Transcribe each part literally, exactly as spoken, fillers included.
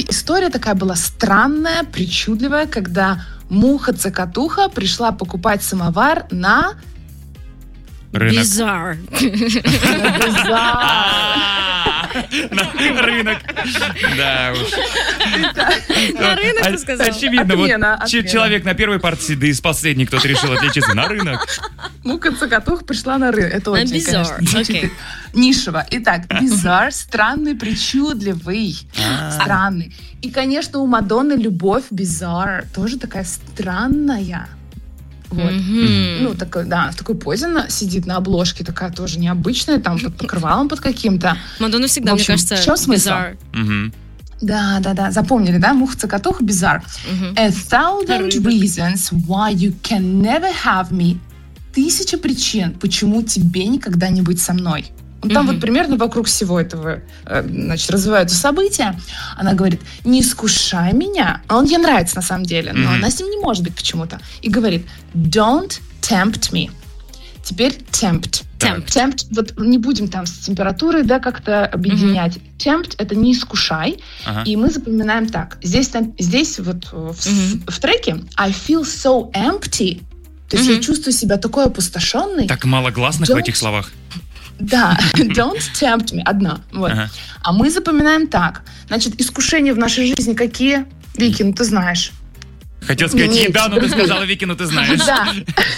история такая была странная, причудливая, когда муха-цокотуха пришла покупать самовар на... Рынок. Бизар. На рынок. Да уж. На рынок, ты сказал? Очевидно, вот человек на первой партии, да и с последней кто-то решил отличиться. На рынок. Муха-цокотуха пришла на рынок. Это На очень, бизар. конечно, звучит нишево. Итак, бизар, странный, причудливый. Странный. И, конечно, у Мадонны любовь, бизар, тоже такая странная. Вот. Мгм. Ну, такой, да, в такой позе она сидит на обложке, такая тоже необычная, там под покрывалом под каким-то. Мадонна всегда, В мне общем, кажется, в чем смысл? бизар. Мгм. Да, да, да, запомнили, да? Муха-цокотуха, бизар. Мгм. A thousand Рыбок. reasons why you can never have me. Тысяча причин, почему тебе никогда не быть со мной. Ну, там Мгм. вот примерно вокруг всего этого, э, значит, развиваются события. Она говорит, не искушай меня. А он ей нравится на самом деле, но Мгм. она с ним не может быть почему-то. И говорит, don't tempt me. Теперь tempt. Tempt. Tempt, вот не будем там с температурой, да, как-то объединять. Tempt — это не искушай. Ага. И мы запоминаем так. Здесь, там- здесь вот э, в, Мгм. в треке I feel so empty. То есть Мгм. я чувствую себя такой опустошенной. Так мало гласных в Don't- этих словах. Да, don't tempt me. Одна. Вот. Ага. А мы запоминаем так. Значит, искушения в нашей жизни какие? Вики, ну ты знаешь. Хотел сказать Нет. еда, но ты сказала, Вики, ну ты знаешь. Да.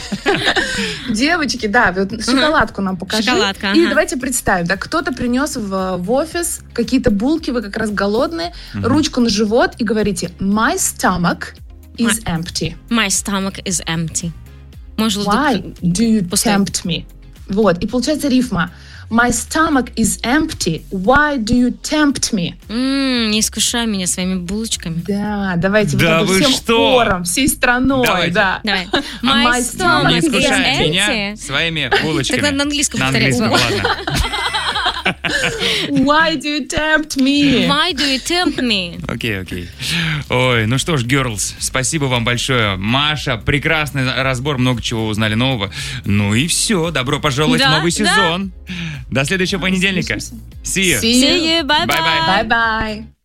Девочки, да, вот шоколадку нам покажи. Шоколадка, И ага. давайте представим, да, кто-то принес в, в офис какие-то булки, вы как раз голодные, ручку на живот и говорите my stomach is empty. My stomach is empty. Мой желудок... Why do you пустой. tempt me? Вот, и получается рифма. My stomach is empty. Why do you tempt me? М, не искушай меня своими булочками. Да, давайте Да вот это вы всем что? хором, всей страной, Давайте. да. Давай. My My stomach Не stomach is искушай меня empty. своими булочками. Так на английском На повторяй. английском, ладно. Why do you tempt me? Why do you tempt me? Окей, окей. Ой, ну что ж, girls, спасибо вам большое. Маша, прекрасный разбор, много чего узнали нового. Ну и все, добро пожаловать Да, в новый да. сезон. До следующего понедельника. See you. See you. See you, bye-bye. Bye-bye. Bye-bye.